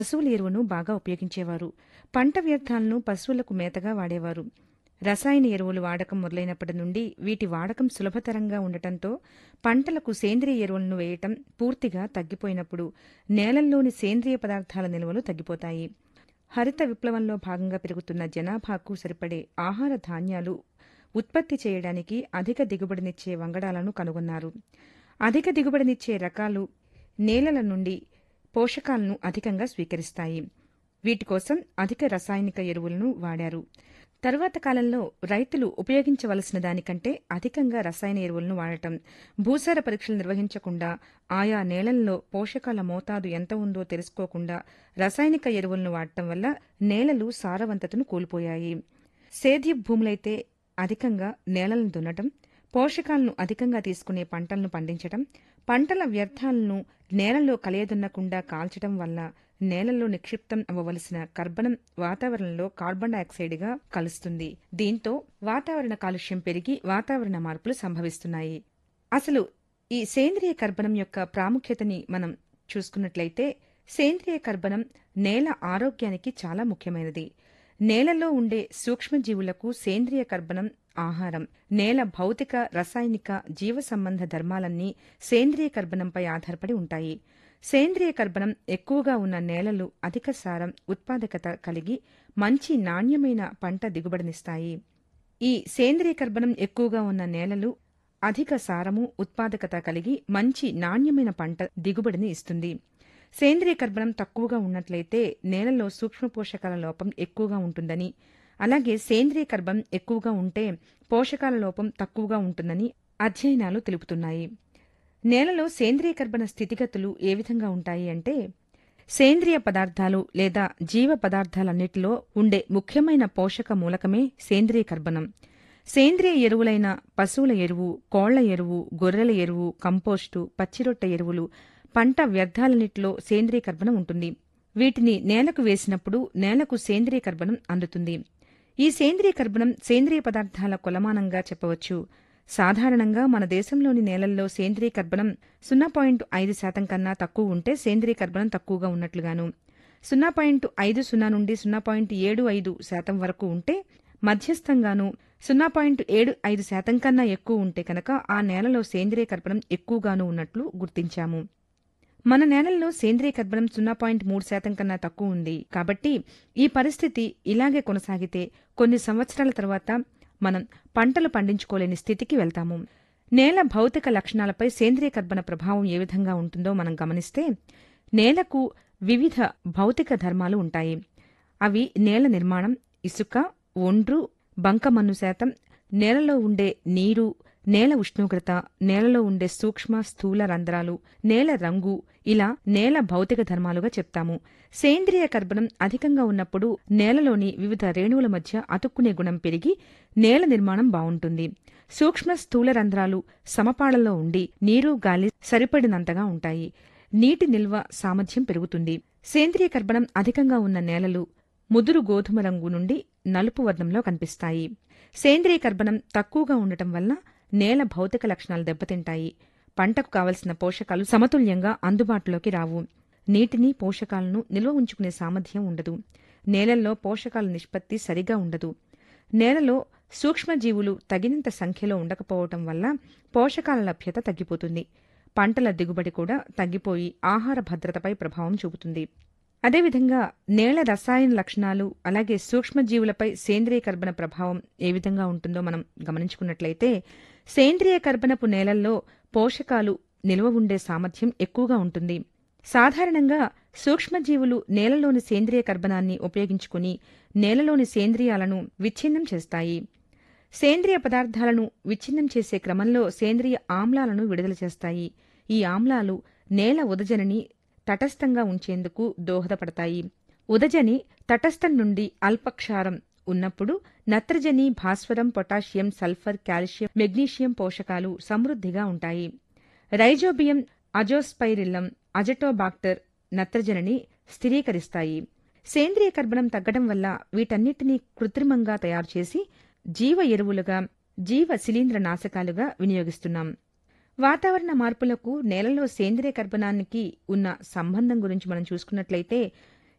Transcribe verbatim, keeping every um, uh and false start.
పశువుల ఎరువును బాగా ఉపయోగించేవారు. పంట వ్యర్థాలను పశువులకు మేతగా వాడేవారు. రసాయన ఎరువులు వాడకం మొదలైనప్పటి నుండి వీటి వాడకం సులభతరంగా ఉండటంతో పంటలకు సేంద్రియ ఎరువులను వేయటం పూర్తిగా తగ్గిపోయినప్పుడు నేలల్లోని సేంద్రియ పదార్థాల నిల్వలు తగ్గిపోతాయి. హరిత విప్లవంలో భాగంగా పెరుగుతున్న జనాభాకు సరిపడే ఆహార ధాన్యాలు ఉత్పత్తి చేయడానికి అధిక దిగుబడినిచ్చే వంగడాలను కనుగొన్నారు. అధిక దిగుబడినిచ్చే రకాలు నేలల నుండి పోషకాలను అధికంగా స్వీకరిస్తాయి. వీటి కోసం అధిక రసాయనిక ఎరువులను వాడారు. తరువాత కాలంలో రైతులు ఉపయోగించవలసిన దానికంటే అధికంగా రసాయన ఎరువులను వాడటం, భూసార పరీక్షలు నిర్వహించకుండా, ఆయా నేలల్లో పోషకాల మోతాదు ఎంత ఉందో తెలుసుకోకుండా రసాయనిక ఎరువులను వాడటం వల్ల నేలలు సారవంతతను కోల్పోయాయి. సేద్య భూములైతే అధికంగా నేలలను దున్నటం, పోషకాలను అధికంగా తీసుకునే పంటలను పండించటం, పంటల వ్యర్థాలను నేలలో కలియదున్నకుండా కాల్చటం వల్ల నేలలో నిక్షిప్తం అవ్వవలసిన కర్బనం వాతావరణంలో కార్బన్ డయాక్సైడ్గా కలుస్తుంది. దీంతో వాతావరణ కాలుష్యం పెరిగి వాతావరణ మార్పులు సంభవిస్తున్నాయి. అసలు ఈ సేంద్రియ కర్బనం యొక్క ప్రాముఖ్యతని మనం చూసుకున్నట్లయితే సేంద్రియ కర్బనం నేల ఆరోగ్యానికి చాలా ముఖ్యమైనది. నేలలో ఉండే సూక్ష్మజీవులకు సేంద్రియ కర్బనం ఆహారం. నేల భౌతిక, రసాయనిక, జీవ సంబంధ ధర్మాలన్నీ సేంద్రియ కర్బనంపై ఆధారపడి ఉంటాయి. సేంద్రియ కర్బనం ఎక్కువగా ఉన్న నేలలు అధిక సారం, ఉత్పాదకత కలిగి మంచి నాణ్యమైన పంట దిగుబడినిస్తాయి. ఈ సేంద్రియ కర్బనం ఎక్కువగా ఉన్న నేలలు అధిక సారము, ఉత్పాదకత కలిగి మంచి నాణ్యమైన పంట దిగుబడిని ఇస్తుంది. సేంద్రియ కర్బనం తక్కువగా ఉన్నట్లయితే నేలలో సూక్ష్మ పోషకాల లోపం ఎక్కువగా ఉంటుందని, అలాగే సేంద్రియ కర్బనం ఎక్కువగా ఉంటే పోషకాల లోపం తక్కువగా ఉంటుందని అధ్యయనాలు తెలుపుతున్నాయి. నేలలో సేంద్రియ కర్బన స్థితిగతులు ఏ విధంగా ఉంటాయి అంటే, సేంద్రియ పదార్థాలు లేదా జీవ పదార్థాలన్నిటిలో ఉండే ముఖ్యమైన పోషక మూలకమే సేంద్రియ కర్బనం. సేంద్రియ ఎరువులైన పశువుల ఎరువు, కోళ్ల ఎరువు, గొర్రెల ఎరువు, కంపోస్టు, పచ్చిరొట్ట ఎరువులు, పంట వ్యర్థాలన్నిటిలో సేంద్రియ కర్బనం ఉంటుంది. వీటిని నేలకు వేసినప్పుడు నేలకు సేంద్రియ కర్బనం అందుతుంది. ఈ సేంద్రియ కర్బనం సేంద్రియ పదార్థాల కొలమానంగా చెప్పవచ్చు. సాధారణంగా మన దేశంలోని నేలల్లో సేంద్రియ కర్బనం సున్నా పాయింట్ ఐదు శాతం కన్నా తక్కువ ఉంటే సేంద్రియ కర్బనం తక్కువగా ఉన్నట్లుగాను, సున్నా పాయింట్ ఐదు సున్నా నుండి సున్నా పాయింట్ ఏడు ఐదు శాతం వరకు ఉంటే మధ్యస్థంగాను, సున్నా పాయింట్ ఏడు ఐదు శాతం కన్నా ఎక్కువ ఉంటే కనుక ఆ నేలలో సేంద్రియ కర్బనం ఎక్కువగాను ఉన్నట్లు గుర్తించాము. మన నేలల్లో సేంద్రియ కర్బనం సున్నా పాయింట్ మూడు శాతం కన్నా తక్కువ ఉంది. కాబట్టి ఈ పరిస్థితి ఇలాగే కొనసాగితే కొన్ని సంవత్సరాల తర్వాత మనం పంటలు పండించుకోలేని స్థితికి వెళ్తాము. నేల భౌతిక లక్షణాలపై సేంద్రియ కర్బన ప్రభావం ఏ విధంగా ఉంటుందో మనం గమనిస్తే, నేలకు వివిధ భౌతిక ధర్మాలు ఉంటాయి. అవి నేల నిర్మాణం, ఇసుక, ఒండ్రు, బంకమన్ను శాతం, నేలలో ఉండే నీరు, నేల ఉష్ణోగ్రత, నేలలో ఉండే సూక్ష్మ స్థూల రంధ్రాలు, నేల రంగు, ఇలా నేల భౌతిక ధర్మాలుగా చెప్తాము. సేంద్రియ కర్బనం అధికంగా ఉన్నప్పుడు నేలలోని వివిధ రేణువుల మధ్య అతుక్కునే గుణం పెరిగి నేల నిర్మాణం బావుంటుంది. సూక్ష్మ స్థూల రంధ్రాలు సమపాళలో ఉండి నీరు, గాలి సరిపడినంతగా ఉంటాయి. నీటి నిల్వ సామర్థ్యం పెరుగుతుంది. సేంద్రియ కర్బనం అధికంగా ఉన్న నేలలు ముదురు గోధుమ రంగు నుండి నలుపు వర్ణంలో కనిపిస్తాయి. సేంద్రియ కర్బనం తక్కువగా ఉండటం వల్ల నేల భౌతిక లక్షణాలు దెబ్బతింటాయి. పంటకు కావలసిన పోషకాలు సమతుల్యంగా అందుబాటులోకి రావు. నీటిని, పోషకాలను నిల్వ ఉంచుకునే సామర్థ్యం ఉండదు. నేలల్లో పోషకాల నిష్పత్తి సరిగా ఉండదు. నేలలో సూక్ష్మజీవులు తగినంత సంఖ్యలో ఉండకపోవటం వల్ల పోషకాల లభ్యత తగ్గిపోతుంది. పంటల దిగుబడి కూడా తగ్గిపోయి ఆహార భద్రతపై ప్రభావం చూపుతుంది. అదేవిధంగా నేల రసాయన లక్షణాలు, అలాగే సూక్ష్మజీవులపై సేంద్రియ కర్బన ప్రభావం ఏ విధంగా ఉంటుందో మనం గమనించుకున్నట్లయితే, సేంద్రియ కర్బనపు నేలల్లో పోషకాలు నిల్వ ఉండే సామర్థ్యం ఎక్కువగా ఉంటుంది. సాధారణంగా సూక్ష్మజీవులు నేలలోని సేంద్రియ కర్బనాన్ని ఉపయోగించుకుని నేలలోని సేంద్రియాలను విచ్ఛిన్నం చేస్తాయి. సేంద్రియ పదార్థాలను విచ్ఛిన్నం చేసే క్రమంలో సేంద్రియ ఆమ్లాలను విడుదల చేస్తాయి. ఈ ఆమ్లాలు నేల ఉదజనిని తటస్థంగా ఉంచేందుకు దోహదపడతాయి. ఉదజని తటస్థం నుండి అల్పక్షారం ఉన్నప్పుడు నత్రజని, భాస్వరం, పొటాషియం, సల్ఫర్, కాల్షియం, మెగ్నీషియం పోషకాలు సమృద్ధిగా ఉంటాయి. రైజోబియం, అజోస్పైరిల్లం, అజటోబాక్టర్ నత్రజనిని స్థిరీకరిస్తాయి. సేంద్రియ కర్బనం తగ్గడం వల్ల వీటన్నిటినీ కృత్రిమంగా తయారుచేసి జీవ ఎరువులుగా, జీవ శిలీంద్ర నాశకాలుగా వినియోగిస్తున్నాం. వాతావరణ మార్పులకు నేలలో సేంద్రియ కర్బనానికి ఉన్న సంబంధం గురించి మనం చూసుకున్నట్లయితే